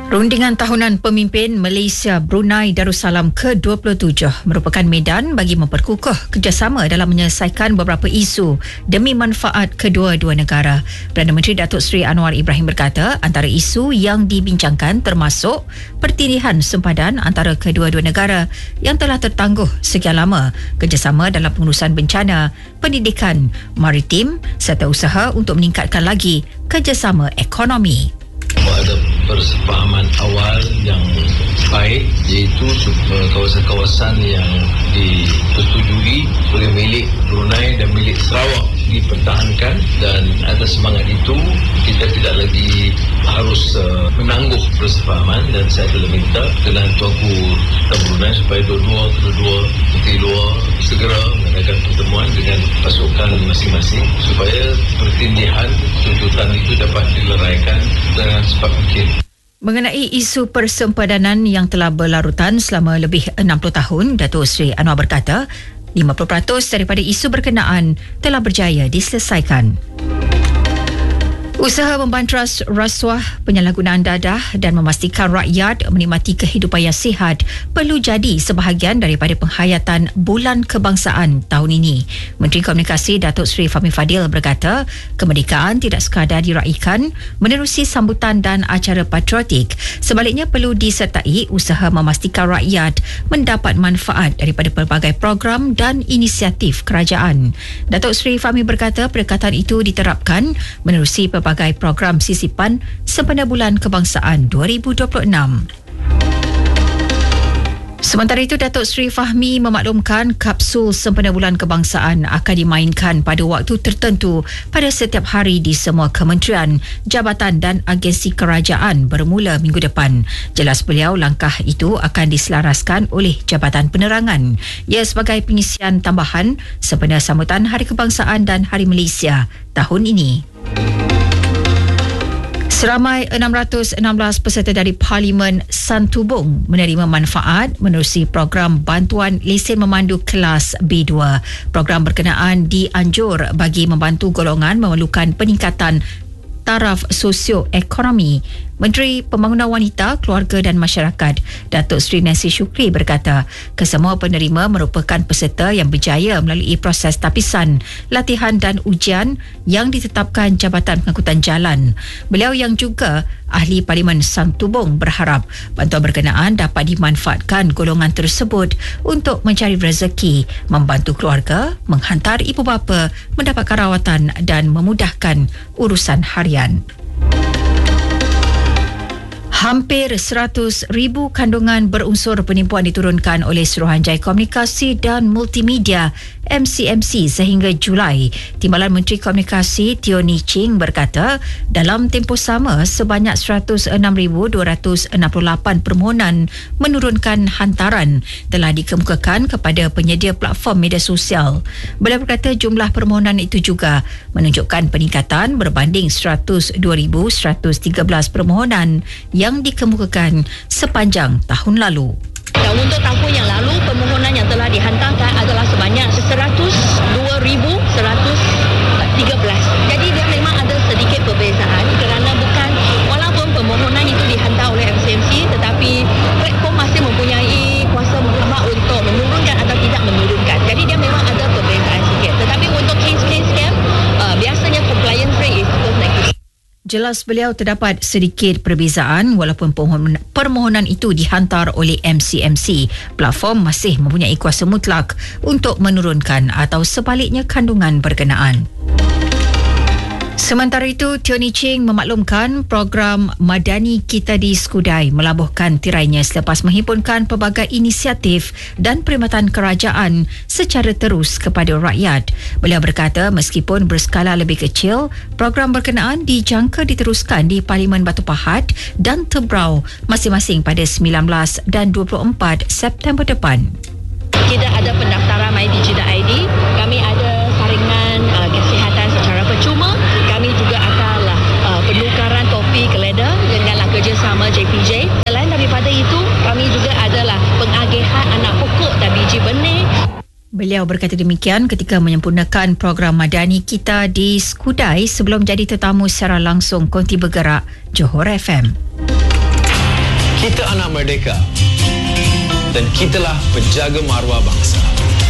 Rundingan tahunan pemimpin Malaysia Brunei Darussalam ke-27 merupakan medan bagi memperkukuh kerjasama dalam menyelesaikan beberapa isu demi manfaat kedua-dua negara. Perdana Menteri Datuk Seri Anwar Ibrahim berkata antara isu yang dibincangkan termasuk pertindihan sempadan antara kedua-dua negara yang telah tertangguh sekian lama, kerjasama dalam pengurusan bencana, pendidikan, maritim serta usaha untuk meningkatkan lagi kerjasama ekonomi. Ada persefahaman awal yang baik, iaitu kawasan-kawasan yang dipersetujui oleh milik Brunei dan milik Sarawak dipertahankan, dan atas semangat itu kita tidak lagi harus menangguh persefahaman, dan saya telah minta dengan Tuanku Brunei supaya kedua-dua Menteri Luar segera mengadakan pertemuan dengan pasukan masing-masing supaya pertindihan tuntutan itu dapat dileraikan dengan cepat mungkin. Mengenai isu persempadanan yang telah berlarutan selama lebih 60 tahun, Datuk Seri Anwar berkata 50% daripada isu berkenaan telah berjaya diselesaikan. Usaha membantras rasuah, penyalahgunaan dadah dan memastikan rakyat menikmati kehidupan yang sihat perlu jadi sebahagian daripada penghayatan Bulan Kebangsaan tahun ini. Menteri Komunikasi Datuk Seri Fahmi Fadil berkata, kemerdekaan tidak sekadar diraikan menerusi sambutan dan acara patriotik. Sebaliknya perlu disertai usaha memastikan rakyat mendapat manfaat daripada pelbagai program dan inisiatif kerajaan. Datuk Seri Fahmi berkata pendekatan itu diterapkan menerusi pelbagai program sisipan sempena Bulan Kebangsaan 2026. Sementara itu, Datuk Seri Fahmi memaklumkan kapsul sempena Bulan Kebangsaan akan dimainkan pada waktu tertentu pada setiap hari di semua kementerian, jabatan dan agensi kerajaan bermula minggu depan. Jelas beliau, langkah itu akan diselaraskan oleh Jabatan Penerangan. Ia sebagai pengisian tambahan sempena sambutan Hari Kebangsaan dan Hari Malaysia tahun ini. Seramai 616 peserta dari Parlimen Santubong menerima manfaat menerusi program bantuan lesen memandu kelas B2. Program berkenaan dianjur bagi membantu golongan memerlukan peningkatan taraf sosioekonomi. Menteri Pembangunan Wanita, Keluarga dan Masyarakat, Datuk Seri Nancy Shukri berkata, kesemua penerima merupakan peserta yang berjaya melalui proses tapisan, latihan dan ujian yang ditetapkan Jabatan Pengangkutan Jalan. Beliau yang juga ahli Parlimen Santubong berharap bantuan berkenaan dapat dimanfaatkan golongan tersebut untuk mencari rezeki, membantu keluarga, menghantar ibu bapa, mendapatkan rawatan dan memudahkan urusan harian. Hampir 100,000 kandungan berunsur penipuan diturunkan oleh Suruhanjaya Komunikasi dan Multimedia MCMC sehingga Julai. Timbalan Menteri Komunikasi Teo Ni Ching berkata dalam tempoh sama sebanyak 106,268 permohonan menurunkan hantaran telah dikemukakan kepada penyedia platform media sosial. Beliau berkata jumlah permohonan itu juga menunjukkan peningkatan berbanding 102,113 permohonan yang dikemukakan sepanjang tahun lalu. Dan untuk tahun yang lalu, permohonan yang telah dihantarkan adalah sebanyak 102,113. Jadi dia memang ada sedikit perbezaan kerana bukan, walaupun permohonan itu dihantar oleh MCMC, tetapi platform masih mempunyai kuasa mutlak untuk menurunkan atau tidak menurunkan. Jadi dia memang ada perbezaan sikit. Tetapi untuk case-case scam, biasanya compliance rate is negatif. Jelas beliau terdapat sedikit perbezaan walaupun permohonan itu dihantar oleh MCMC. Platform masih mempunyai kuasa mutlak untuk menurunkan atau sebaliknya kandungan berkenaan. Sementara itu, Teo Ni Ching memaklumkan program Madani Kita di Skudai melabuhkan tirainya selepas menghimpunkan pelbagai inisiatif dan perkhidmatan kerajaan secara terus kepada rakyat. Beliau berkata meskipun berskala lebih kecil, program berkenaan dijangka diteruskan di Parlimen Batu Pahat dan Tebrau masing-masing pada 19 dan 24 September depan. Kita ada pendaftaran MyDigi.id, kami ada saringan kesihatan secara percuma, kami juga akan penukaran topi keleda dengan kerjasama JPJ. Selain daripada itu, kami juga adalah pengagihan anak pokok dan biji benih. Beliau berkata demikian ketika menyempurnakan program Madani Kita di Skudai sebelum jadi tetamu secara langsung Konti Bergerak Johor FM. Kita anak merdeka dan kitalah penjaga maruah bangsa.